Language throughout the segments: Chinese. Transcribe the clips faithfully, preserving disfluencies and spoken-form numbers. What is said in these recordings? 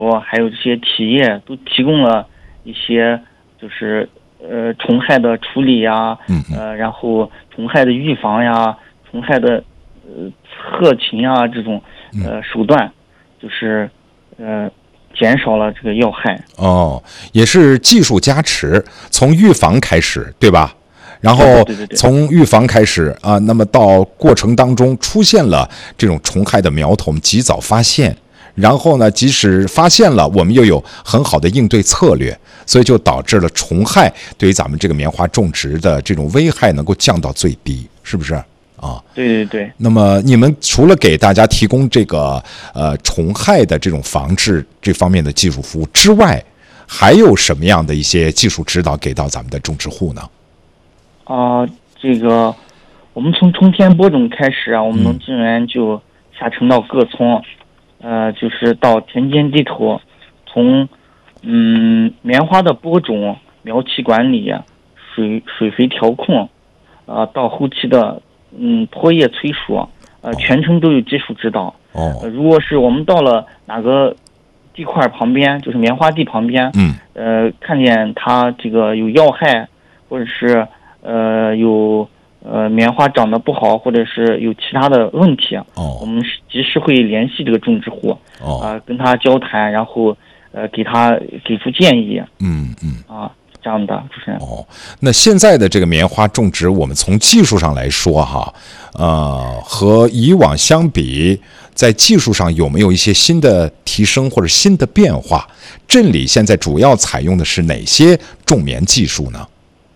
还有这些企业都提供了一些就是呃虫害的处理呀， 嗯呃，然后虫害的预防呀，虫害的呃测群啊这种呃手段，就是呃减少了这个药害。 哦，也是技术加持，从预防开始，对吧？然后从预防开始啊，那么到过程当中出现了这种虫害的苗头，我们及早发现，然后呢，即使发现了，我们又有很好的应对策略，所以就导致了虫害对于咱们这个棉花种植的这种危害能够降到最低，是不是啊？ 对对对。 那么你们除了给大家提供这个呃虫害的这种防治这方面的技术服务之外，还有什么样的一些技术指导给到咱们的种植户呢？ 啊、呃，这个我们从冲天播种开始啊，我们农技园就下沉到各村，呃，就是到田间地头，从嗯棉花的播种、苗期管理、水水肥调控，啊、呃，到后期的嗯脱叶催熟，呃，全程都有技术指导。 哦、 呃，如果是我们到了哪个地块旁边，就是棉花地旁边， 嗯， 呃，看见它这个有药害，或者是呃，有呃棉花长得不好，或者是有其他的问题， 哦， 我们及时会联系这个种植户， 哦， 啊、呃，跟他交谈，然后呃给他给出建议， 嗯嗯， 啊，这样的主持人。 哦，那现在的这个棉花种植，我们从技术上来说哈，呃，和以往相比，在技术上有没有一些新的提升或者新的变化？镇里现在主要采用的是哪些种棉技术呢？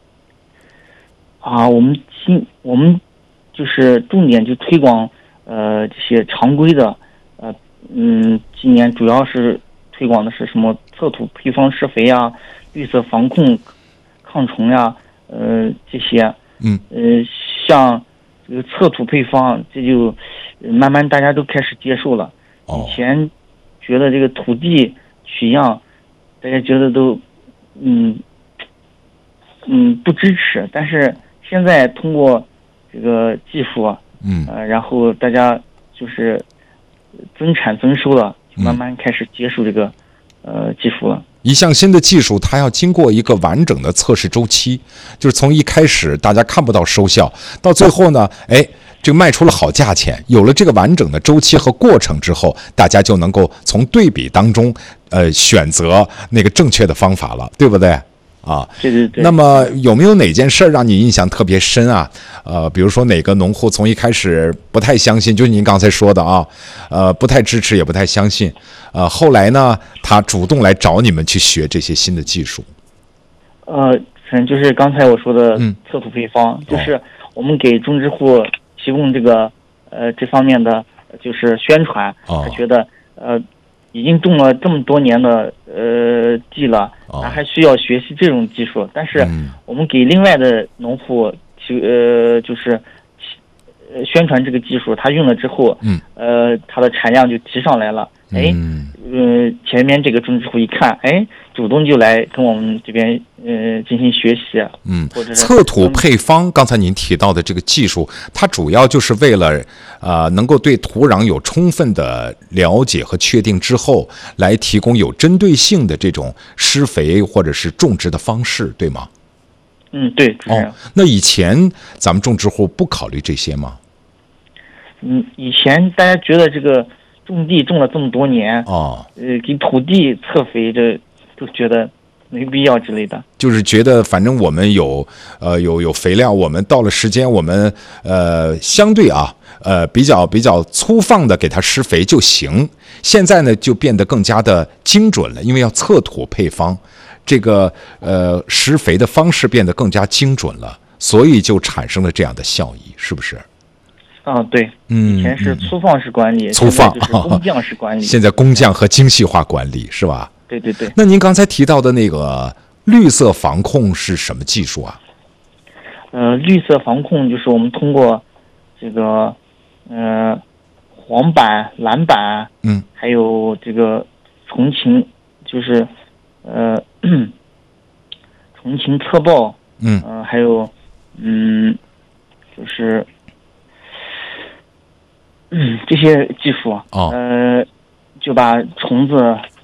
啊，我们新我们就是重点就推广呃这些常规的，呃嗯，今年主要是推广的是什么测土配方施肥呀、绿色防控、抗虫呀，呃这些， 嗯， 呃像这个测土配方，这就慢慢大家都开始接受了。 哦， 以前觉得这个土地取样，大家觉得都嗯嗯不支持，但是现在通过这个技术， 嗯， 呃，然后大家就是增产增收了，就慢慢开始接受这个、嗯、呃技术了。 一项新的技术，它要经过一个完整的测试周期，就是从一开始大家看不到收效，到最后呢，哎，这个卖出了好价钱。有了这个完整的周期和过程之后，大家就能够从对比当中，呃，选择那个正确的方法了，对不对？啊， 对对对。 那么有没有哪件事让你印象特别深啊？呃，比如说哪个农户从一开始不太相信，就是您刚才说的啊，呃，不太支持也不太相信，呃，后来呢，他主动来找你们去学这些新的技术。 呃，就是刚才我说的嗯测土配方，嗯、就是我们给种植户提供这个呃这方面的就是宣传， 哦、 他觉得呃。已经种了这么多年的呃地了，他还需要学习这种技术。但是我们给另外的农户提呃就是呃宣传这个技术，他用了之后， 嗯， 呃，他的产量就提上来了。哎， 嗯， 呃，前面这个种植户一看，哎，主动就来跟我们这边呃进行学习。 嗯， 或者是测土配方，刚才您提到的这个技术，它主要就是为了呃能够对土壤有充分的了解和确定之后，来提供有针对性的这种施肥或者是种植的方式，对吗？ 嗯，对。 哦，那以前咱们种植户不考虑这些吗？ 嗯，以前大家觉得这个种地种了这么多年， 哦， 呃，给土地测肥，这都觉得没必要之类的。 就是觉得反正我们有呃有有肥料，我们到了时间，我们呃相对啊呃比较比较粗放的给它施肥就行。现在呢就变得更加的精准了，因为要测土配方，这个呃施肥的方式变得更加精准了，所以就产生了这样的效益，是不是？ 啊，对， 嗯， 以前是粗放式管理， 粗放就是工匠式管理， 现在工匠和精细化管理是吧？ 对对对。 那您刚才提到的那个绿色防控是什么技术啊？ 呃，绿色防控就是我们通过这个呃黄板、蓝板， 嗯， 还有这个虫禽，就是呃虫禽测报， 嗯， 呃，还有嗯，就是嗯这些技术， 哦， 呃，就把虫子